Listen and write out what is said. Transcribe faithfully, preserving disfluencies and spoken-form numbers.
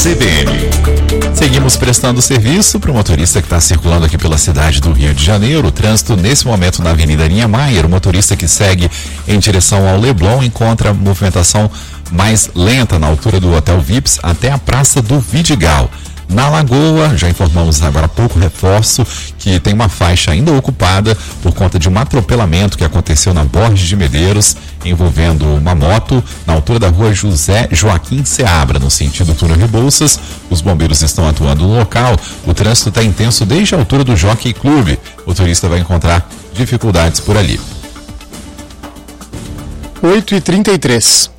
C B N. Seguimos prestando serviço para o motorista que está circulando aqui pela cidade do Rio de Janeiro. O trânsito nesse momento na Avenida Niemeyer, o motorista que segue em direção ao Leblon encontra movimentação mais lenta na altura do Hotel Vips até a Praça do Vidigal. Na Lagoa, já informamos agora há pouco, reforço que tem uma faixa ainda ocupada por conta de um atropelamento que aconteceu na Borges de Medeiros, envolvendo uma moto na altura da rua José Joaquim Seabra, no sentido Túnel Rebouças. Os bombeiros estão atuando no local. O trânsito está intenso desde a altura do Jockey Club. O turista vai encontrar dificuldades por ali. oito e trinta e três.